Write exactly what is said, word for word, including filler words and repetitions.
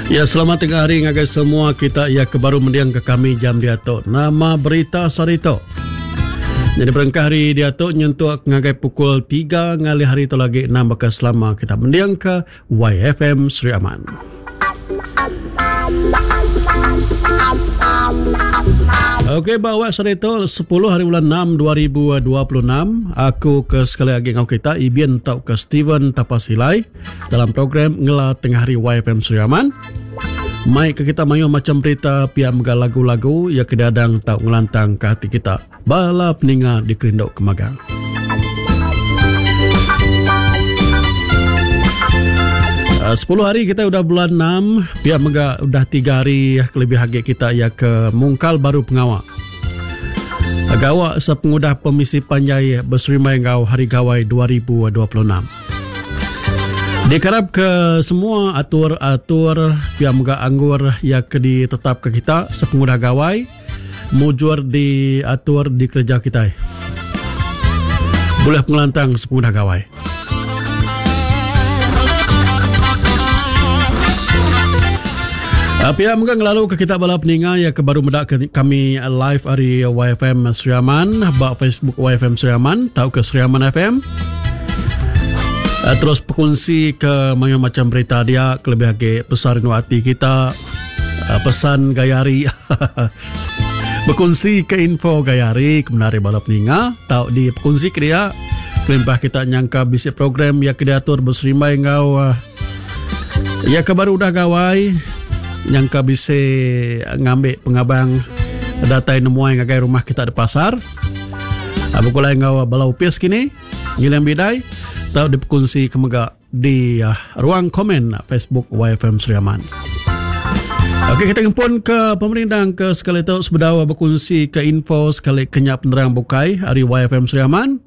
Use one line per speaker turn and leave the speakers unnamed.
Ya, selamat tengah hari ngagai semua kita ya kebaru mendiang ke kami jam dia tu. Nama berita sarito. Jadi berangkah hari dia tu nyentuh ngagai pukul tiga ngali hari tu lagi enam bekas selama kita mendiang ke Y F M Sri Aman. Okey, bawa sarito sepuluh hari bulan enam dua ribu dua puluh enam. Aku ke sekali lagi ngau kita Ibian tau ke Steven Tapasilai dalam program Ngela Tengah Hari Y F M Sri Aman. Mai ke kita mayu macam berita pihak mega lagu-lagu ya kedadang tau ngelantang ke hati kita. Bala peninga di Kerindok Kemagang. sepuluh hari kita udah bulan enam, pihak mega udah tiga hari lebih hagi kita ya ke Mungkal Baru Pengawak. Agawak sepengudah Pemisi Panjai berserimai ngau Hari Gawai dua ribu dua puluh enam. Dikarap ke semua atur-atur pihak mega anggur ya ke ditetap ke kita sepengudah gawai mujur diatur di kerja kita. Boleh pengelantang sepengudah gawai. Pihak mungkin lalu ke kita bala peninga ya ke baru medak kami live hari Y F M Sri Aman, bak Facebook Y F M Sri Aman, tahu ke Sri Aman F M. Terus berkongsi ke macam berita dia kelebih lagi besar hati kita, pesan gayari. Berkongsi ke info gayari kemenari bala peninga, tahu di berkongsi ke dia. Kelimpah kita nyangka bisi program ya kedatur berserimai ngau ya ke baru udah gawai. Yang ka bisa ngambil pengabang data yang nemuai ngagai rumah kita di pasar. Abu kulai ngau balau pias kini ngilang bidai tahu dipekongsi kemega di uh, ruang komen Facebook Y F M Sri Aman. Okey, kita ngempun ke pemerintah ke sekali tu sebedawa berkongsi ke info sekali kenyak penerang bukai hari Y F M Sri Aman.